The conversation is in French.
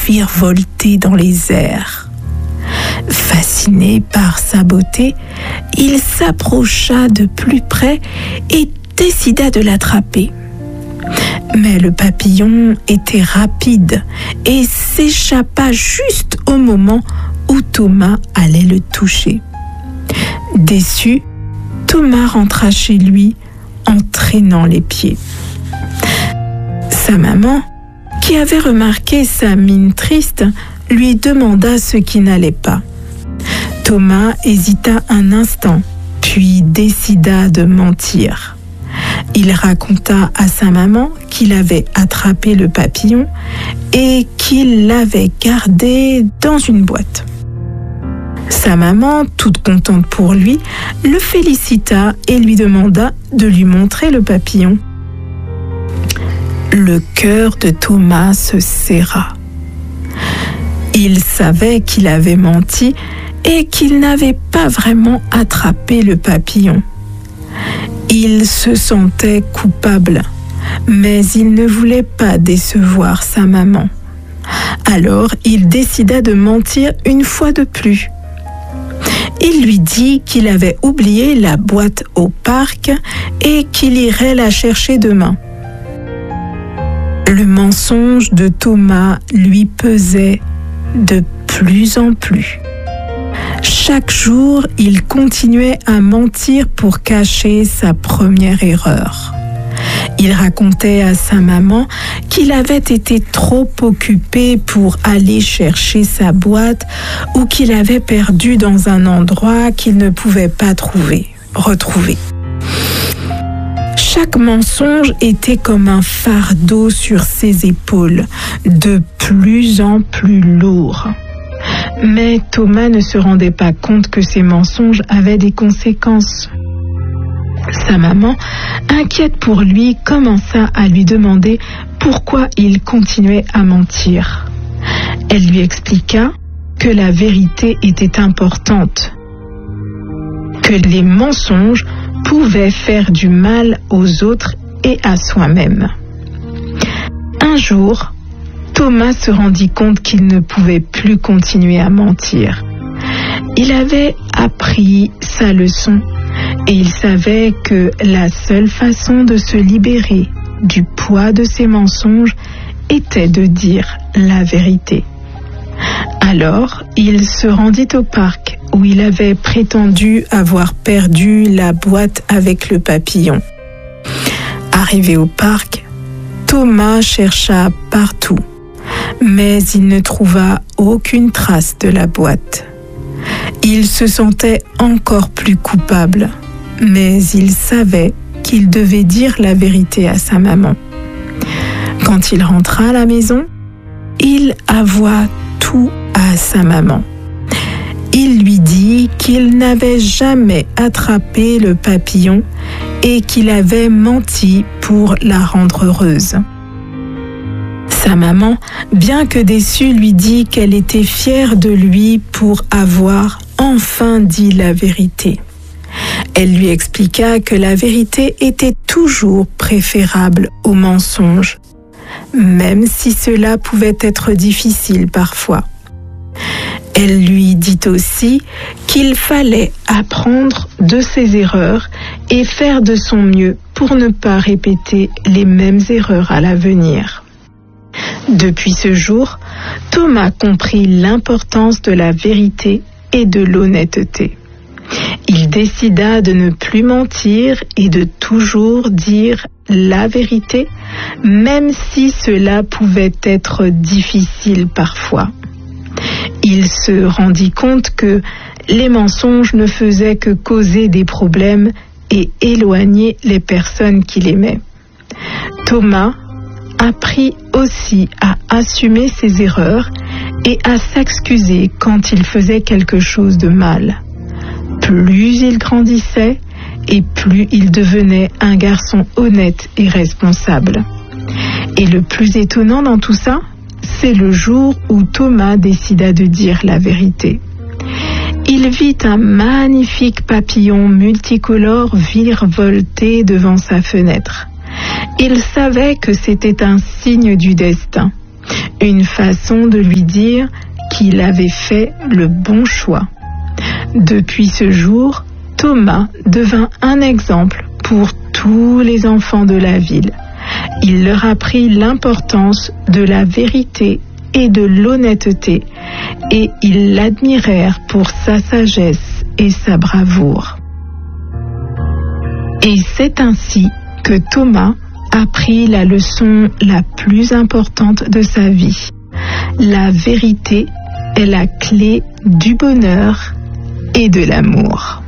virevolter dans les airs. Fasciné par sa beauté, il s'approcha de plus près et décida de l'attraper. Mais le papillon était rapide et s'échappa juste au moment où Thomas allait le toucher. Déçu, Thomas rentra chez lui en traînant les pieds. Sa maman, qui avait remarqué sa mine triste, lui demanda ce qui n'allait pas. Thomas hésita un instant, puis décida de mentir. Il raconta à sa maman qu'il avait attrapé le papillon et qu'il l'avait gardé dans une boîte. Sa maman, toute contente pour lui, le félicita et lui demanda de lui montrer le papillon. Le cœur de Thomas se serra. Il savait qu'il avait menti et qu'il n'avait pas vraiment attrapé le papillon. Il se sentait coupable, mais il ne voulait pas décevoir sa maman. Alors, il décida de mentir une fois de plus. Il lui dit qu'il avait oublié la boîte au parc et qu'il irait la chercher demain. Le mensonge de Thomas lui pesait de plus en plus. Chaque jour, il continuait à mentir pour cacher sa première erreur. Il racontait à sa maman qu'il avait été trop occupé pour aller chercher sa boîte ou qu'il avait perdu dans un endroit qu'il ne pouvait pas retrouver. Chaque mensonge était comme un fardeau sur ses épaules, de plus en plus lourd. Mais Thomas ne se rendait pas compte que ces mensonges avaient des conséquences. Sa maman, inquiète pour lui, commença à lui demander pourquoi il continuait à mentir. Elle lui expliqua que la vérité était importante, que les mensonges pouvaient faire du mal aux autres et à soi-même. Un jour, Thomas se rendit compte qu'il ne pouvait plus continuer à mentir. Il avait appris sa leçon et il savait que la seule façon de se libérer du poids de ses mensonges était de dire la vérité. Alors, il se rendit au parc où il avait prétendu avoir perdu la boîte avec le papillon. Arrivé au parc, Thomas chercha partout, mais il ne trouva aucune trace de la boîte. Il se sentait encore plus coupable, mais il savait qu'il devait dire la vérité à sa maman. Quand il rentra à la maison, il avoua tout à sa maman. Il lui dit qu'il n'avait jamais attrapé le papillon et qu'il avait menti pour la rendre heureuse. Sa maman, bien que déçue, lui dit qu'elle était fière de lui pour avoir enfin dit la vérité. Elle lui expliqua que la vérité était toujours préférable au mensonge, même si cela pouvait être difficile parfois. Elle lui dit aussi qu'il fallait apprendre de ses erreurs et faire de son mieux pour ne pas répéter les mêmes erreurs à l'avenir. Depuis ce jour, Thomas comprit l'importance de la vérité et de l'honnêteté. Il décida de ne plus mentir et de toujours dire la vérité, même si cela pouvait être difficile parfois. Il se rendit compte que les mensonges ne faisaient que causer des problèmes et éloigner les personnes qu'il aimait. Thomas apprit aussi à assumer ses erreurs et à s'excuser quand il faisait quelque chose de mal. Plus il grandissait et plus il devenait un garçon honnête et responsable. Et le plus étonnant dans tout ça, c'est le jour où Thomas décida de dire la vérité. Il vit un magnifique papillon multicolore virevolter devant sa fenêtre. Il savait que c'était un signe du destin. une façon de lui dire qu'il avait fait le bon choix. Depuis ce jour, Thomas devint un exemple pour tous les enfants de la ville. Il leur apprit l'importance de la vérité et de l'honnêteté, et ils l'admirèrent pour sa sagesse et sa bravoure. Et c'est ainsi que Thomas apprit la leçon la plus importante de sa vie. La vérité est la clé du bonheur et de l'amour.